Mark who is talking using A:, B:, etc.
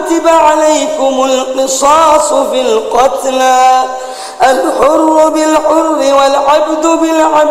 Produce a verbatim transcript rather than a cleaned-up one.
A: كتب عليكم القصاص في القتلى الحر بالحر والعبد بالعبد